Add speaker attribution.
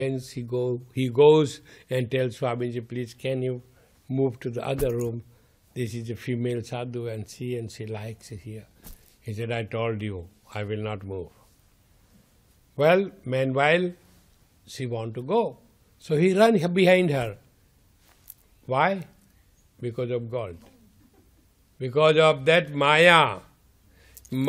Speaker 1: Hence he goes and tells Swamiji, please can you move to the other room? This is a female sadhu and she likes it here. He said, I told you, I will not move. Well, meanwhile, she want to go. So he ran behind her. Why? Because of gold. Because of that Maya,